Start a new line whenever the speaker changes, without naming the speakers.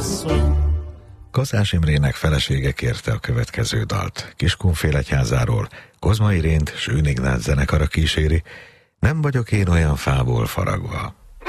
asszony.
Kaszás Imrének felesége kérte a következő dalt. Kiskunfélegyházáról Kozma Irént, Sőn Ignác zenekara kíséri, Nem vagyok én olyan fából faragva.